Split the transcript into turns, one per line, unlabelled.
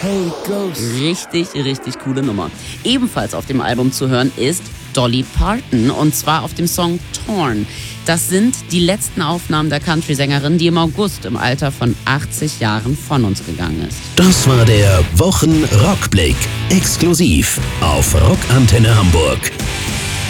Hey Ghost.
Richtig, richtig coole Nummer. Ebenfalls auf dem Album zu hören ist Dolly Parton und zwar auf dem Song Torn. Das sind die letzten Aufnahmen der Country-Sängerin, die im August im Alter von 80 Jahren von uns gegangen ist.
Das war der Wochen-Rockblick. Exklusiv auf Rockantenne Hamburg.